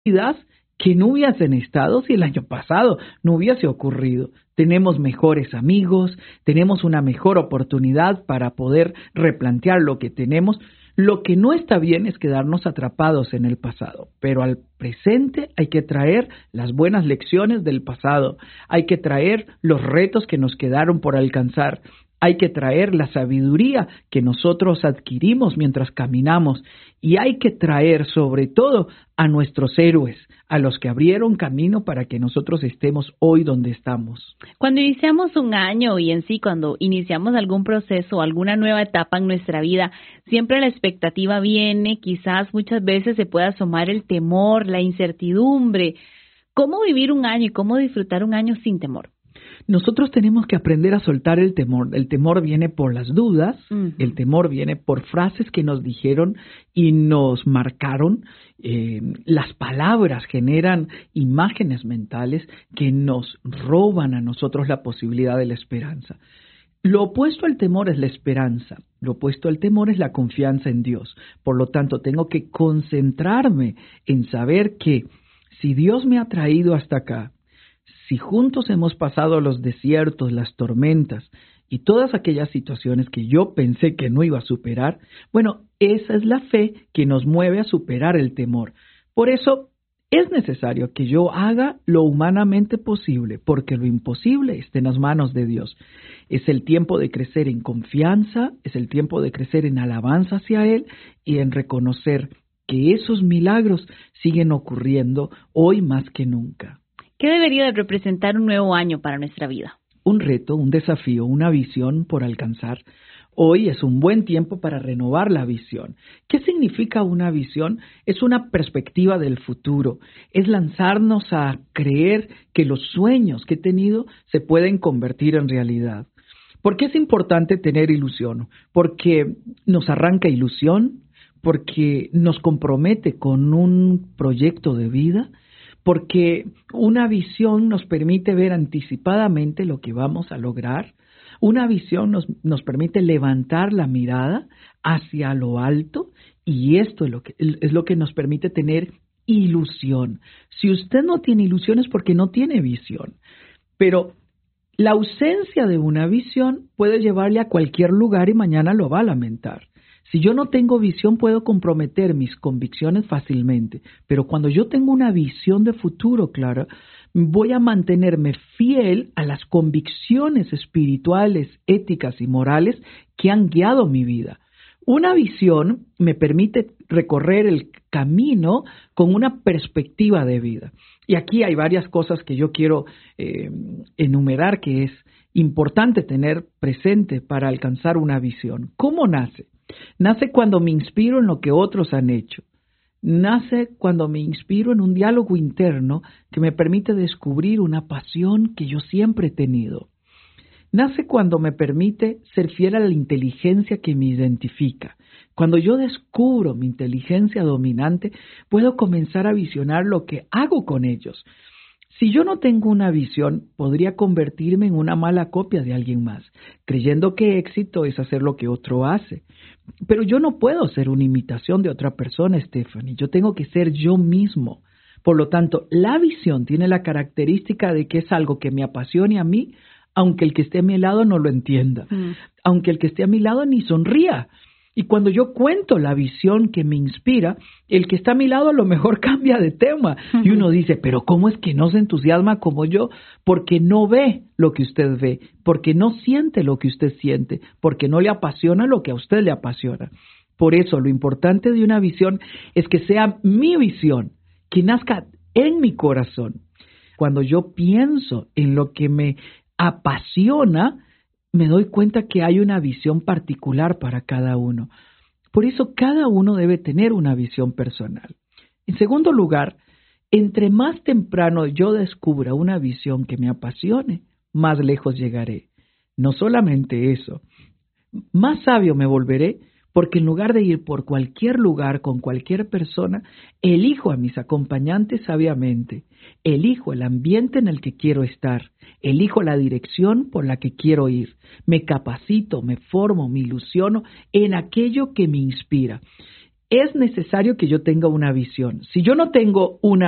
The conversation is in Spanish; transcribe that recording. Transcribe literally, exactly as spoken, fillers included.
que no hubiesen estado si el año pasado no hubiese ocurrido. Tenemos mejores amigos, tenemos una mejor oportunidad para poder replantear lo que tenemos. Lo que no está bien es quedarnos atrapados en el pasado, pero al presente hay que traer las buenas lecciones del pasado, hay que traer los retos que nos quedaron por alcanzar, hay que traer la sabiduría que nosotros adquirimos mientras caminamos y hay que traer sobre todo a nuestros héroes, a los que abrieron camino para que nosotros estemos hoy donde estamos. Cuando iniciamos un año y en sí cuando iniciamos algún proceso, alguna nueva etapa en nuestra vida, siempre la expectativa viene, quizás muchas veces se puede asomar el temor, la incertidumbre. ¿Cómo vivir un año y cómo disfrutar un año sin temor? Nosotros tenemos que aprender a soltar el temor. El temor viene por las dudas, uh-huh. El temor viene por frases que nos dijeron y nos marcaron. Eh, las palabras generan imágenes mentales que nos roban a nosotros la posibilidad de la esperanza. Lo opuesto al temor es la esperanza. Lo opuesto al temor es la confianza en Dios. Por lo tanto, tengo que concentrarme en saber que si Dios me ha traído hasta acá, si juntos hemos pasado los desiertos, las tormentas y todas aquellas situaciones que yo pensé que no iba a superar, bueno, esa es la fe que nos mueve a superar el temor. Por eso es necesario que yo haga lo humanamente posible, porque lo imposible está en las manos de Dios. Es el tiempo de crecer en confianza, es el tiempo de crecer en alabanza hacia Él y en reconocer que esos milagros siguen ocurriendo hoy más que nunca. ¿Qué debería de representar un nuevo año para nuestra vida? Un reto, un desafío, una visión por alcanzar. Hoy es un buen tiempo para renovar la visión. ¿Qué significa una visión? Es una perspectiva del futuro. Es lanzarnos a creer que los sueños que he tenido se pueden convertir en realidad. ¿Por qué es importante tener ilusión? Porque nos arranca ilusión, porque nos compromete con un proyecto de vida, porque una visión nos permite ver anticipadamente lo que vamos a lograr. Una visión nos, nos permite levantar la mirada hacia lo alto y esto es lo que, es lo que nos permite tener ilusión. Si usted no tiene ilusión es porque no tiene visión, pero la ausencia de una visión puede llevarle a cualquier lugar y mañana lo va a lamentar. Si yo no tengo visión, puedo comprometer mis convicciones fácilmente, pero cuando yo tengo una visión de futuro clara, voy a mantenerme fiel a las convicciones espirituales, éticas y morales que han guiado mi vida. Una visión me permite recorrer el camino con una perspectiva de vida. Y aquí hay varias cosas que yo quiero eh, enumerar que es importante tener presente para alcanzar una visión. ¿Cómo nace? Nace cuando me inspiro en lo que otros han hecho. Nace cuando me inspiro en un diálogo interno que me permite descubrir una pasión que yo siempre he tenido. Nace cuando me permite ser fiel a la inteligencia que me identifica. Cuando yo descubro mi inteligencia dominante, puedo comenzar a visionar lo que hago con ellos. Si yo no tengo una visión, podría convertirme en una mala copia de alguien más, creyendo que éxito es hacer lo que otro hace. Pero yo no puedo ser una imitación de otra persona, Stephanie. Yo tengo que ser yo mismo. Por lo tanto, la visión tiene la característica de que es algo que me apasione a mí, aunque el que esté a mi lado no lo entienda, mm. aunque el que esté a mi lado ni sonría. Y cuando yo cuento la visión que me inspira, el que está a mi lado a lo mejor cambia de tema. Uh-huh. Y uno dice, pero ¿cómo es que no se entusiasma como yo? Porque no ve lo que usted ve, porque no siente lo que usted siente, porque no le apasiona lo que a usted le apasiona. Por eso lo importante de una visión es que sea mi visión, que nazca en mi corazón. Cuando yo pienso en lo que me apasiona, me doy cuenta que hay una visión particular para cada uno. Por eso cada uno debe tener una visión personal. En segundo lugar, entre más temprano yo descubra una visión que me apasione, más lejos llegaré. No solamente eso, más sabio me volveré, porque en lugar de ir por cualquier lugar con cualquier persona, elijo a mis acompañantes sabiamente, elijo el ambiente en el que quiero estar, elijo la dirección por la que quiero ir, me capacito, me formo, me ilusiono en aquello que me inspira. Es necesario que yo tenga una visión. Si yo no tengo una